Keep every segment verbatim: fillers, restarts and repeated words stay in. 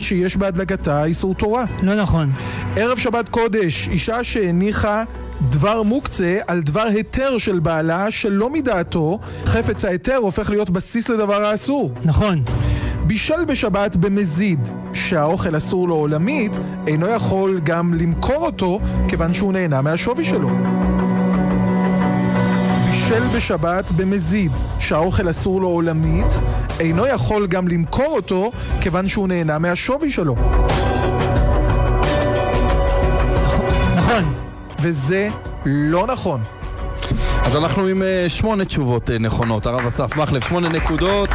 שיש בהדלקתה איסור תורה. לא נכון. ערב שבת קודש, אישה שהניחה דבר מוקצה על דבר היתר של בעלה שלא מדעתו, חפץ ההיתר הופך להיות בסיס לדבר האסור. נכון. בישל בשבת במזיד שהאוכל אסור לו עולמית, אינו יכול גם למכור אותו כיוון שהוא נהנה מהשווי שלו. בישל בשבת במזיד שהאוכל אסור לו עולמית, אינו יכול גם למכור אותו כיוון שהוא נהנה מהשווי שלו. נכון. וזה לא נכון. אז אנחנו עם uh, שמונה תשובות uh, נכונות. הרב אסף מחלב, שמונה נקודות.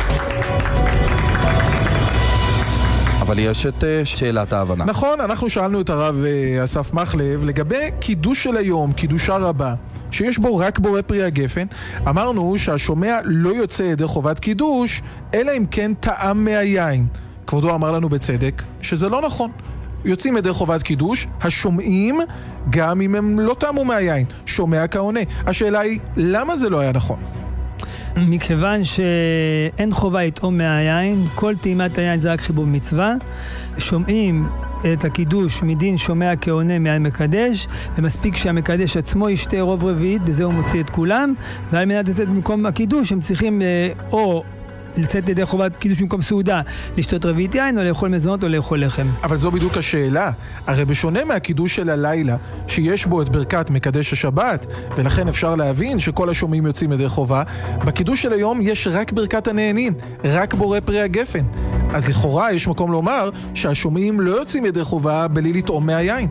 אבל יש את uh, שאלת ההבנה. נכון, אנחנו שאלנו את הרב uh, אסף מחלב לגבי קידוש של היום, קידושה רבה, שיש בו רק בורא פרי הגפן. אמרנו שהשומע לא יוצא ידי חובת קידוש, אלא אם כן טעם מהיין. כבודו אמר לנו בצדק שזה לא נכון. יוצאים ידי חובת קידוש, השומעים, גם אם הם לא טעמו מהיין, שומע כעונה. השאלה היא, למה זה לא היה נכון? מכיוון שאין חובה לטעום מהיין, כל טעימת היין זה רק חיבור מצווה, שומעים את הקידוש מדין שומע כעונה מהיין מקדש, ומספיק שהמקדש עצמו ישתה רוב רביעית, בזה הוא מוציא את כולם, ועל מנת לצאת במקום הקידוש הם צריכים או לצאת ידי חובת קידוש במקום סעודה, לשתות רביעית יין או לאכול מזונות או לאכול לחם. אבל זו בדיוק השאלה. הרי בשונה מהקידוש של הלילה, שיש בו את ברכת מקדש השבת, ולכן אפשר להבין שכל השומעים יוצאים ידי חובה, בקידוש של היום יש רק ברכת הנהנין, רק בורא פרי הגפן. אז לכאורה יש מקום לומר שהשומעים לא יוצאים ידי חובה בלי לטעום מהיין.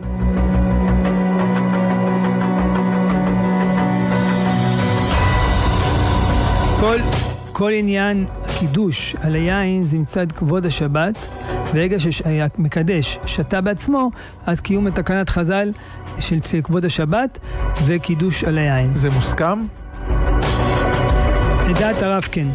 כל... כל עניין הקידוש על היין זה מצד כבוד השבת, ברגע שהמקדש שתה בעצמו, אז קיום את תקנת חז"ל של כבוד השבת וקידוש על היין. זה מוסכם? לדעת הרב כן.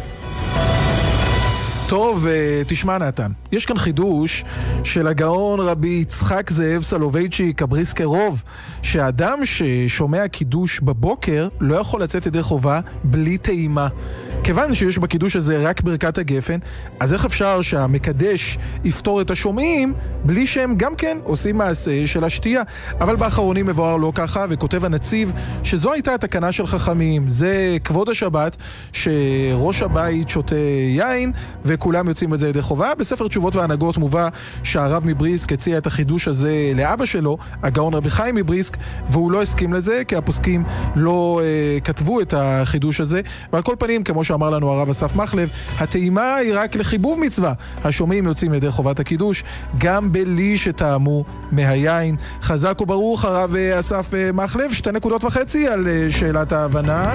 טוב, תשמע נתן, יש כאן חידוש של הגאון רבי יצחק זאב סולובייצ'יק הבריסקרוב, שהאדם ששומע קידוש בבוקר לא יכול לצאת ידי חובה בלי טעימה. כיוון שיש בקידוש הזה רק ברכת הגפן, אז איך אפשר שהמקדש יפתור את השומעים בלי שהם גם כן עושים מעשה של השתייה? אבל באחרונים מבואר לא ככה, וכותב הנציב שזו הייתה התקנה של חכמים. זה כבוד השבת שראש הבית שותה יין וכולם יוצאים את זה ידי חובה. בספר תשובות והנהגות מובא שהרב מבריסק הציע את החידוש הזה לאבא שלו, הגאון רבי חיים מבריסק, והוא לא הסכים לזה כי הפוסקים לא אה, כתבו את החידוש הזה. ועל כל פנים, כמו שאמר לנו הרב אסף מחלב, הטעימה היא רק לחיבוב מצווה. השומעים יוצאים ידי חובת הקידוש גם בלי שטעמו מהיין. חזק וברוך הרב אסף מחלב, שתי נקודות וחצי על שאלת ההבנה.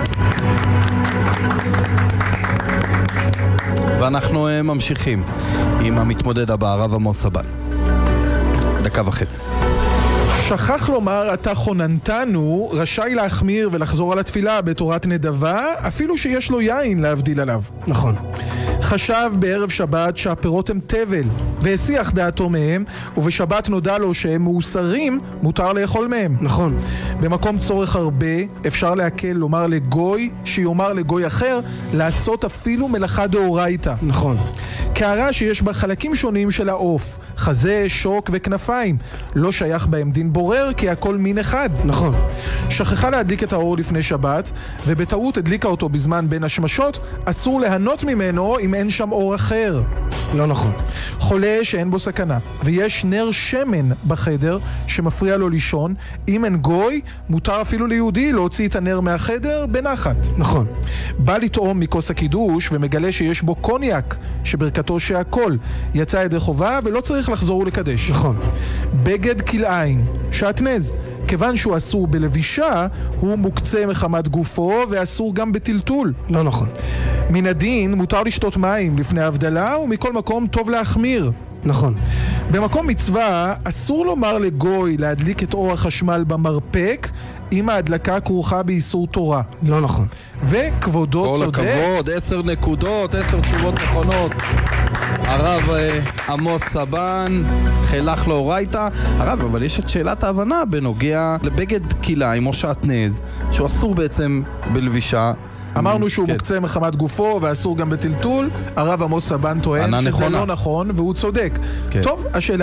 ואנחנו ממשיכים עם המתמודד הבא, הרב עמוס סבן. דקה וחצי. שכח לומר אתה חוננתנו, רשאי להחמיר ולחזור על התפילה בתורת נדבה, אפילו שיש לו יין להבדיל עליו. נכון. חשב בערב שבת שהפירות הם תבל, והסיח דעתו מהם, ובשבת נודע לו שהם מאוסרים, מותר לאכול מהם. נכון. במקום צורך הרבה, אפשר להקל לומר לגוי, שיאמר לגוי אחר, לעשות אפילו מלאכה דאורייתא. נכון. קערה שיש בה חלקים שונים של העוף, חזה, שוק וכנפיים, לא שייך בהם דין בורר, כי הכל מין אחד. נכון. שכחה להדליק את האור לפני שבת, ובטעות הדליקה אותו בזמן בין השמשות, אסור ליהנות ממנו אם אין שם אור אחר. לא נכון. חולה שאין בו סכנה, ויש נר שמן בחדר שמפריע לו לישון, אם אין גוי, מותר אפילו ליהודי להוציא את הנר מהחדר בנחת. נכון. בא לטעום מכוס הקידוש ומגלה שיש בו קוניאק, שברכתו שהכל יצא ידי חובה ולא צריך לחזור ולקדש. נכון. בגד כלאיים, שעטנז, כיוון שהוא אסור בלבישה, הוא מוקצה מחמת גופו ואסור גם בטלטול. לא נכון. מן הדין מותר לשתות מים לפני ההבדלה, ומכל מקום טוב להחמיר. נכון. במקום מצווה אסור לומר לגוי להדליק את אור החשמל במרפק אם ההדלקה כרוכה באיסור תורה. לא נכון. וכבודו צודק. כל הכבוד, עשר נקודות, עשר תשובות נכונות. הרב עמוס סבן, חילך לו אורייתא. הרב, אבל יש את שאלת ההבנה בנוגע לבגד כלאיים או שעטנז, שהוא אסור בעצם בלבישה. אמרנו שהוא כן. מוקצה מחמת גופו ואסור גם בטלטול. הרב עמוס סבן טוען שזה נכונה. לא נכון והוא צודק. כן. טוב, השאלה